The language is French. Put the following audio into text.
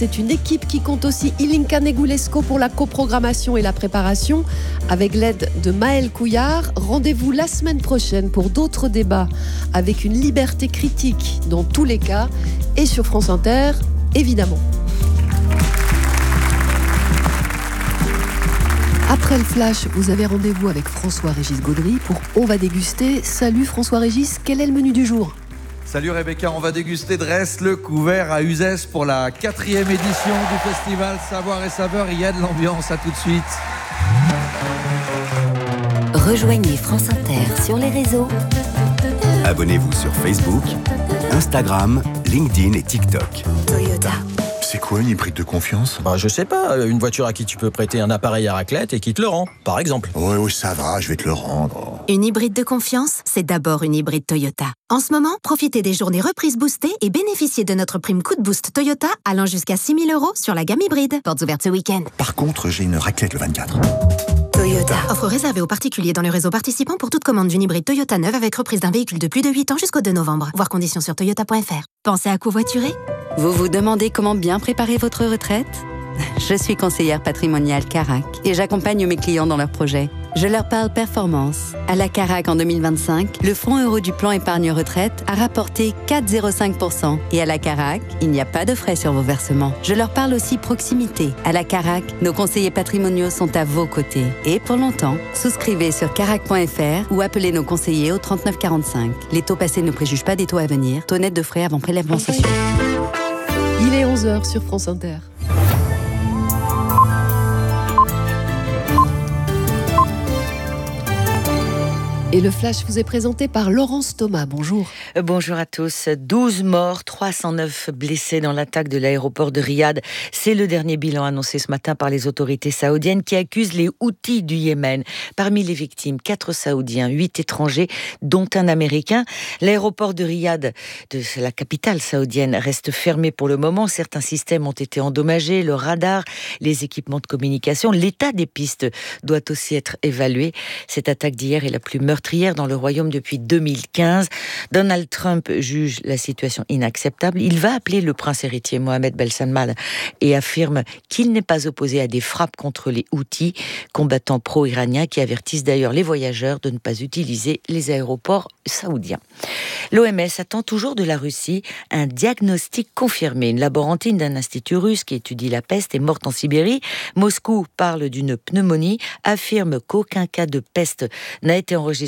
c'est une équipe qui compte aussi Ilinka Negulesco pour la coprogrammation et la préparation, avec l'aide de Maël Couillard. Rendez-vous la semaine prochaine pour d'autres débats avec une liberté critique dans tous les cas et sur France Inter, évidemment. Après le flash, vous avez rendez-vous avec François-Régis Gaudry pour On va déguster. Salut François-Régis, quel est le menu du jour ? Salut Rebecca, on va déguster Dresse le couvert à Uzès pour la 4e édition du festival Savoir et Saveur. Il y a de l'ambiance, à tout de suite. Rejoignez France Inter sur les réseaux. Abonnez-vous sur Facebook, Instagram, LinkedIn et TikTok. Toyota. C'est quoi une hybride de confiance ? Je sais pas, une voiture à qui tu peux prêter un appareil à raclette et qui te le rend, par exemple. Oui, ça va, je vais te le rendre. Une hybride de confiance, c'est d'abord une hybride Toyota. En ce moment, profitez des journées reprises boostées et bénéficiez de notre prime coup de boost Toyota allant jusqu'à 6 000 € sur la gamme hybride. Portes ouvertes ce week-end. Par contre, j'ai une raclette le 24. Toyota. Offre réservée aux particuliers dans le réseau participant pour toute commande d'une hybride Toyota neuve avec reprise d'un véhicule de plus de 8 ans jusqu'au 2 novembre. Voir conditions sur toyota.fr. Pensez à covoiturer ? Vous vous demandez comment bien préparer votre retraite ? Je suis conseillère patrimoniale Carac et j'accompagne mes clients dans leurs projets. Je leur parle performance. À la Carac en 2025, le fonds euro du plan épargne retraite a rapporté 4,05%. Et à la Carac, il n'y a pas de frais sur vos versements. Je leur parle aussi proximité. À la Carac, nos conseillers patrimoniaux sont à vos côtés. Et pour longtemps, souscrivez sur carac.fr ou appelez nos conseillers au 39 45. Les taux passés ne préjugent pas des taux à venir. Taux net de frais avant prélèvement social. Il est 11h sur France Inter. Et le flash vous est présenté par Laurence Thomas. Bonjour. Bonjour à tous. 12 morts, 309 blessés dans l'attaque de l'aéroport de Riyad. C'est le dernier bilan annoncé ce matin par les autorités saoudiennes qui accusent les Houthis du Yémen. Parmi les victimes, 4 Saoudiens, 8 étrangers, dont un Américain. L'aéroport de Riyad, de la capitale saoudienne, reste fermé pour le moment. Certains systèmes ont été endommagés, le radar, les équipements de communication. L'état des pistes doit aussi être évalué. Cette attaque d'hier est la plus meurtrière dans le royaume depuis 2015. Donald Trump juge la situation inacceptable. Il va appeler le prince héritier Mohamed Ben Salman et affirme qu'il n'est pas opposé à des frappes contre les Houthis, combattants pro-iraniens qui avertissent d'ailleurs les voyageurs de ne pas utiliser les aéroports saoudiens. L'OMS attend toujours de la Russie un diagnostic confirmé. Une laborantine d'un institut russe qui étudie la peste est morte en Sibérie. Moscou parle d'une pneumonie, affirme qu'aucun cas de peste n'a été enregistré